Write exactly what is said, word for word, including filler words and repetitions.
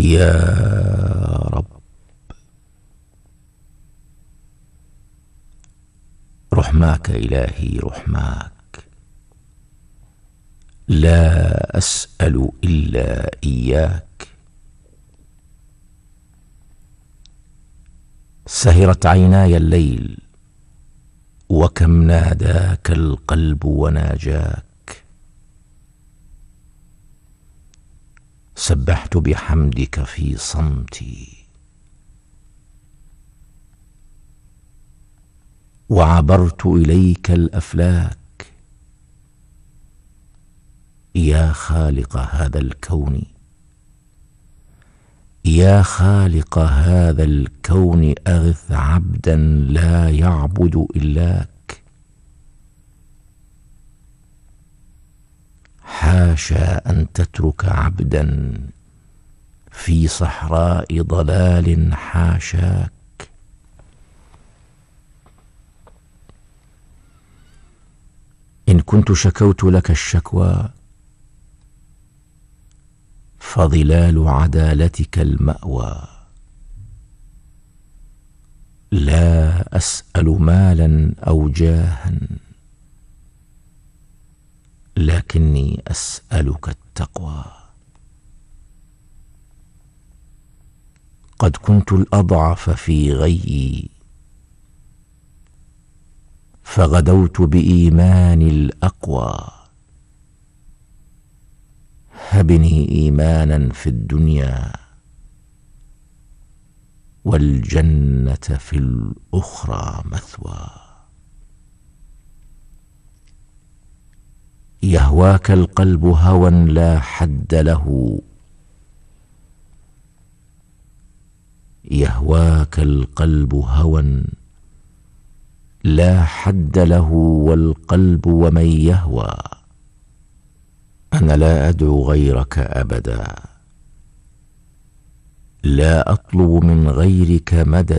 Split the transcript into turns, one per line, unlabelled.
يا رب، رحماك إلهي رحماك، لا أسأل إلا إياك. سهرت عيناي الليل وكم ناداك القلب وناجاك. سبحت بحمدك في صمتي وعبرت إليك الأفلاك. يا خالق هذا الكون، يا خالق هذا الكون، أغث عبدا لا يعبد إلاك. حاشا أن تترك عبدا في صحراء ضلال، حاشاك. إن كنت شكوت لك الشكوى فظلال عدالتك المأوى. لا أسأل مالا أو جاها، لكني أسألك التقوى. قد كنت الأضعف في غيي فغدوت بإيمان الأقوى. هبني إيمانا في الدنيا والجنة في الأخرى مثوى. يهواك القلب هوى لا حد له، يهواك القلب هوى لا حد له، والقلب ومن يهوى. أنا لا أدعو غيرك أبدا، لا أطلب من غيرك مددا.